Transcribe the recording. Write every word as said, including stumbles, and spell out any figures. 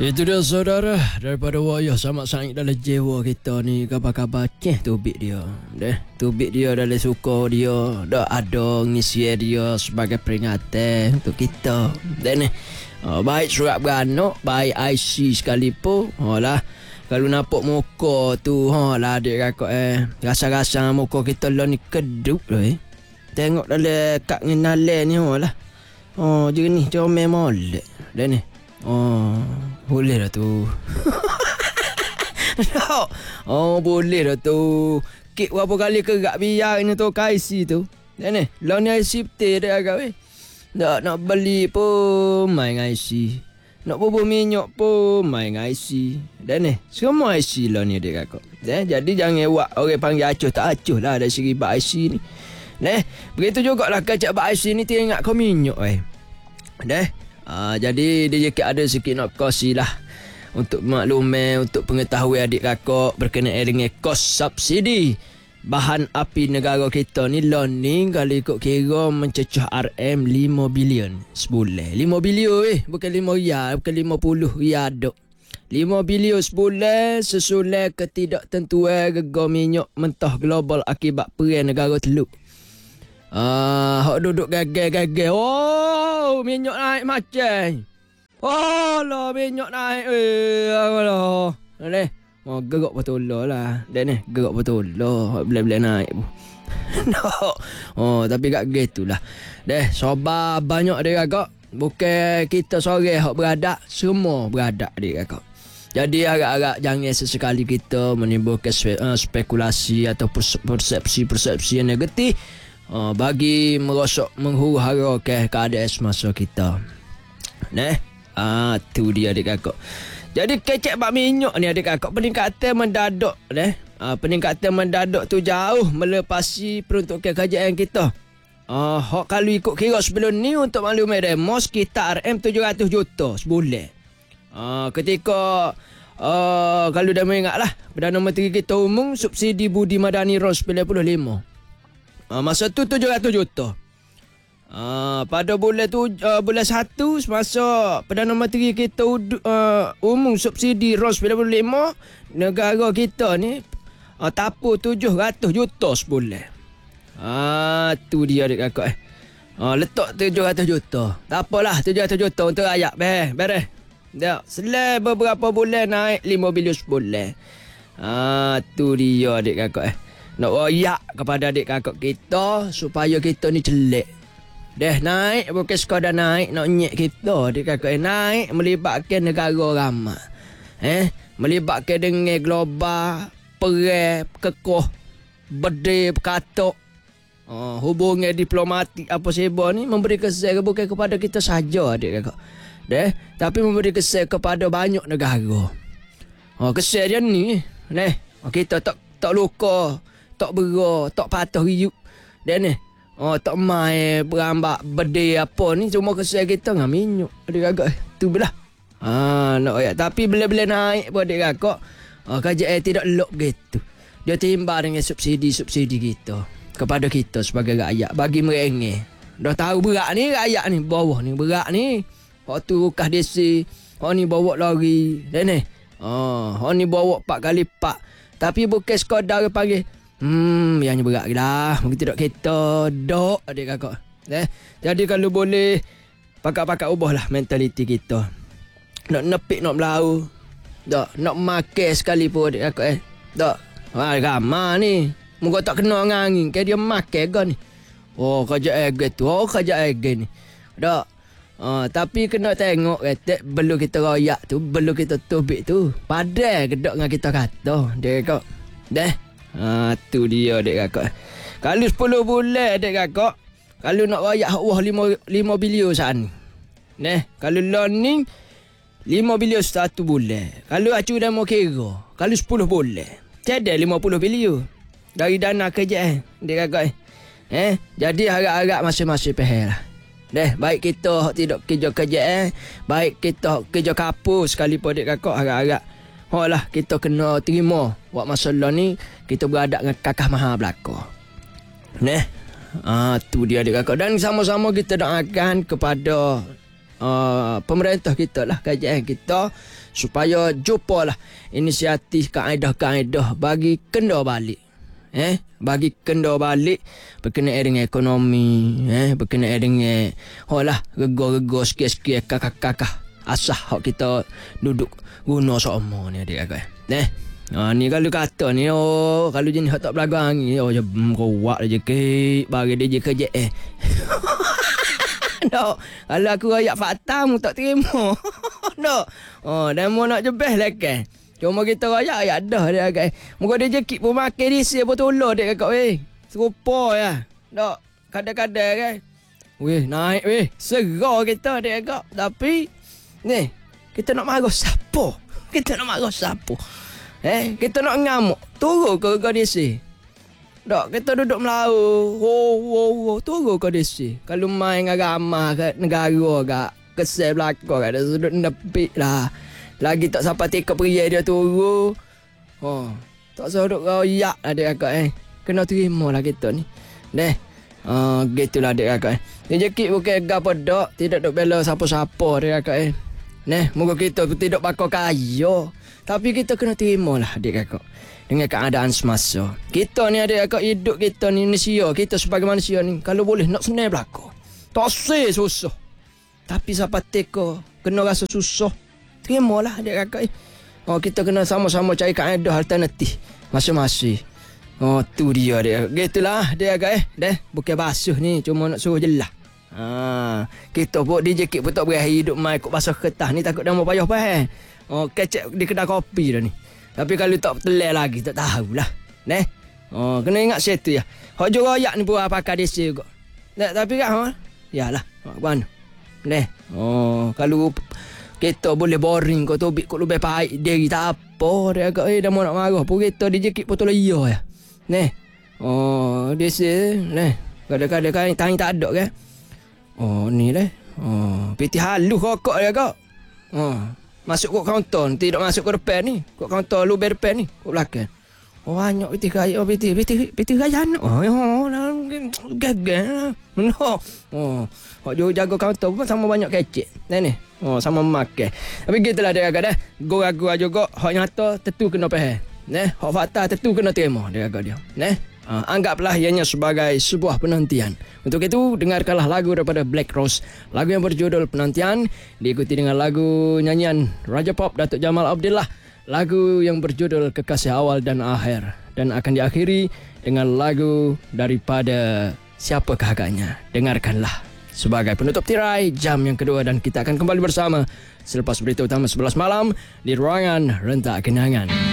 Itu dia saudara, daripada wayah sama sangit dalam jiwa kita ni, kabar-kabar ceh tubik dia. Deh, tubik dia dalam suka dia, dah ada ngisi dia sebagai peringatan untuk kita. Dan ni, oh, baik surat beranak, baik I C sekalipun, oh lah. Kalau nampak muka tu, ha lah adik kakak eh, rasa-rasa muka kita lah ni keduk lah eh. Tengok dalam kat ngenalan ni, oh lah. Oh, jernih, comel molek. Dan ni, oh, boleh dah tu. No. Oh, boleh dah tu. Kek berapa kali kerak biar ni tu I C tu. Dan ni, lah ni I C betul dah agak weh. Tak nak beli pun main I C. Nak bubur minyak pun main I C. Dan ni, semua I C lah ni adik kakak. Eh, jadi jangan buat orang panggil acuh tak acuh lah dari segi bak I C ni. Neh, begitu jugalah kacak bak I C ni teringat kau minyak eh. Neh, ah, jadi dia sikit ada sikit nak kosi lah. Untuk makluman, untuk pengetahuan adik kakak berkenaan dengan kos subsidi bahan api negara kita ni learning kalau ikut kira mencecah R M lima bilion sebulan. lima bilion eh, bukan lima riyal, bukan lima puluh riyal dok. lima bilion sebulan sesuai ketidaktentuan harga minyak mentah global akibat perang negara teluk. Ah, hak duduk gagal-gagal. Oh, minyak naik macam. Oh, lah minyak naik. Eh, alah. Leh. Oh, gerak betul lah. Dan ni, gerak betul lah. Bila-bila naik pun. No. Oh, tapi kat gitu lah. Deh, sabar banyak dia kakak. Bukan kita sore hak beradak. Semua beradak dia kakak. Jadi agak-agak jangan sesekali kita menimbulkan spekulasi atau persepsi-persepsi yang negatif. Uh, bagi merosok menghuru-harakan keadaan semasa kita. Nah, ah tu dia adik kakak. Jadi kecek bak minyak ni adik kakak, peningkatan mendadak nah. Uh, peningkatan mendadak tu jauh melepasi peruntukan kerajaan kita. Ah, uh, hak kalau ikut kira sebelum ni untuk maklumat demo sekitar R M tujuh ratus juta sebulan. Ah, uh, ketika uh, kalau dah mengingatlah Perdana Menteri kita umum subsidi budi madani R O S sembilan puluh lima. Uh, masa tu tujuh ratus juta. Uh, pada bulan tu uh, bulan satu semasa Perdana Menteri kita uh, umum subsidi R O S sembilan puluh lima, negara kita ni uh, tapur tujuh ratus juta sebulan. Ah, tu dia adik kakak eh. Uh, letak tujuh ratus juta. Tak apalah, tujuh ratus juta untuk rakyat. Beres, beres. Dah, selai beberapa bulan naik lima bilion sebulan. Ah, tu dia adik kakak eh. Nak royak kepada adik kakak kita supaya kita ni celek. Dah naik bukan sekadar naik nak nyek kita adik kakak. Naik melibatkan negara ramai. Eh, melibatkan dengan global, perang, kekoh, bedil, berkatok. Oh, hubungan diplomatik apa sebab ni memberi kesan bukan kepada kita saja adik kakak. Dah, tapi memberi kesan kepada banyak negara. Oh, kesan dia ni, nah, kita tak tak luka, tak bera, tak patah riuk. Dan ni, oh, tak main berambak bedil apa ni, cuma kesan kita dengan minyak adik kakak. Tu belah. Ah, nak ya. Tapi bila-bila naik pun adik kakak, ah, kerajaan tidak elok begitu. Dia timbang dengan subsidi-subsidi kita kepada kita sebagai rakyat bagi merengeh. Dah tahu berat ni rakyat ni, bawah ni berat ni. Hak tu rukas desi, hak ni bawa lari. Dan ni, ah, hak ni bawa empat kali empat. Tapi bukan sekadar panggil Hmm, yang berat lah. Mungkin tidak kita dok adik kakak. Eh, jadi kalau boleh pakat-pakat ubahlah mentaliti kita. Nak nepik nak belau. Tak, nak makan sekali pun adik kakak eh. Tak. Ha, ramah ni. Muka tak kena angin ke dia makan kan ni. Oh, kerja ege tu. Oh, kerja ege ni. Tak. Uh, tapi kena tengok kata belum kita royak tu, belum kita tubik tu. Padahal kedok dengan kita kata. Dia kakak. Dah. Ha, tu dia adik kakak. Kalau sepuluh bulan adik kakak, kalau nak royak wah lima bilion sana. Nah, kalau learning lima bilion satu bulan. Kalau acu dah mau kira, kalau sepuluh bulan, jadi lima puluh bilion dari dana kerjaan adik kakak. Eh, jadi harap-harap masing-masing pihak lah. Dah, baik kita tidak kerja kerjaan, baik kita kerja kapur sekalipun adik kakak, harap-harap oh lah kita kena terima buat masalah ni kita beradak dengan kakak maha belaka. Nah, ah tu dia adik kakak. Dan sama-sama kita doakan kepada uh, pemerintah kita lah, kerajaan kita, supaya jumpalah inisiatif kaedah-kaedah bagi kena balik. Eh, bagi kena balik berkenaan dengan ekonomi, eh, berkenaan dengan holah rego-rego sikit-sikit kakak-kakak asah hak kita duduk guna sama ni adik-adik. Eh, ha, ni kalau kata ni, oh, kalau jenis hak tak belagang ni, oh, je kuat je ke bagi dia je kerja eh. No, kalau aku rakyat fakta mu tak terima. No. Oh, dan mau nak jebeh lah kan. Cuma kita rakyat ya dah dia kan. Muka dia jekit pun makan di sini pun tolong dia kakak weh. Serupa ya. Tak, kadang-kadang kan. Weh, naik weh. Serah kita dia kakak. Tapi ni, kita nak marah siapa? Kita nak marah siapa? Eh, kita nak ngamuk. Turun ke kondisi. Tak, kita duduk Melayu. Oh, oh, oh. Turun kondisi. Kalau main agama kat negara kat kesel belakang kat dia sudut nepik lah. Lagi tak sampai tikap pria dia turun. Oh, tak sudut royak lah dia kakak eh. Kena terima lah kita ni. Deh. Uh, gitulah dia kakak eh. Rezeki bukan gapa dak. Tidak duk bela siapa-siapa dia kakak eh. Neh, moga kita tidak bakal kaya. Tapi kita kena terima lah adik kakak. Dengan keadaan semasa. Kita ni adik kakak, hidup kita ni manusia. Kita sebagai manusia ni, kalau boleh nak senang belakang. Tak say susah. Tapi siapa teka kena rasa susah. Terimalah adik kakak. Oh, kita kena sama-sama cari kaedah alternatif masing-masing. Oh, tu dia dia. Gitulah dia kakak eh. Dah, bukan basuh ni, cuma nak suruh jelas. Ha, kita pun D J Kit pun tak berakhir hidup mai kok basuh kertas ni, takut dah mau payah payah. Oh, kecek di kedai kopi dah ni. Tapi kalau tak telai lagi tak tahulah. Neh. Oh, kena ingat situ ya. Hak jo royak ni buat pakai desa juga. Tak, tapi kan ha. Yalah, mak mana. Neh. Oh, kalau kita boleh boring kau tobik kau lebih baik diri tak apa dia agak eh dah mau nak marah pun kita D J Kit pun tolong iya ya. Neh. Oh, desa neh. Kadang-kadang kan tanya tak ada kan. Oh, ni lah. Oh, piti halus kokok dia kak. Oh, masuk kok kaunter, tidak masuk ke depan ni. Kok kaunter lu depan ni, kok belakang. Oh, banyak piti kaya, piti piti piti kaya. Oh, oh, gagal. No. Oh, hok jo jaga kaunter pun sama banyak kecek. Nah ni. Oh, sama makan. Tapi gitulah dia kata dah. Gua-gua juga hok nyata tentu kena faham. Nah, hok fakta tentu kena terima dia kata dia. Nah. Uh, anggaplah ianya sebagai sebuah penantian. Untuk itu, dengarkanlah lagu daripada Black Rose. Lagu yang berjudul Penantian, diikuti dengan lagu nyanyian Raja Pop Datuk Jamal Abdillah. Lagu yang berjudul Kekasih Awal dan Akhir. Dan akan diakhiri dengan lagu daripada Siapakah Agaknya. Dengarkanlah sebagai penutup tirai jam yang kedua. Dan kita akan kembali bersama selepas berita utama sebelas malam di Ruangan Rentak Kenangan.